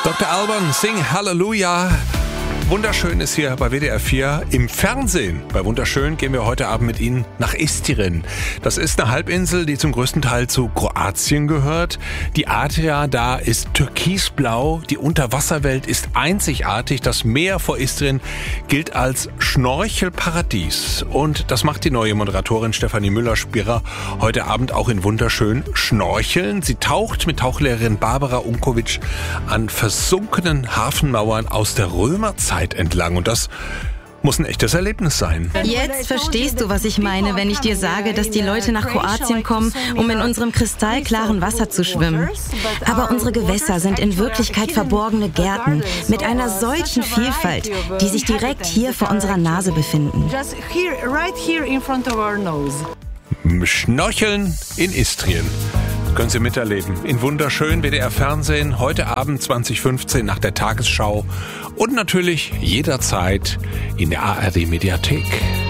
Dr. Alban, Sing Hallelujah. Wunderschön ist hier bei WDR 4 im Fernsehen. Bei Wunderschön gehen wir heute Abend mit Ihnen nach Istrien. Das ist eine Halbinsel, die zum größten Teil zu Kroatien gehört. Die Adria da ist türkisblau, die Unterwasserwelt ist einzigartig. Das Meer vor Istrien gilt als Schnorchelparadies. Und das macht die neue Moderatorin Stefanie Müller-Spierer heute Abend auch in Wunderschön schnorcheln. Sie taucht mit Tauchlehrerin Barbara Unkovic an versunkenen Hafenmauern aus der Römerzeit entlang, und das muss ein echtes Erlebnis sein. Jetzt verstehst du, was ich meine, wenn ich dir sage, dass die Leute nach Kroatien kommen, um in unserem kristallklaren Wasser zu schwimmen. Aber unsere Gewässer sind in Wirklichkeit verborgene Gärten mit einer solchen Vielfalt, die sich direkt hier vor unserer Nase befinden. Schnorcheln in Istrien. Können Sie miterleben. In Wunderschön WDR Fernsehen, heute Abend 20:15 nach der Tagesschau und natürlich jederzeit in der ARD Mediathek.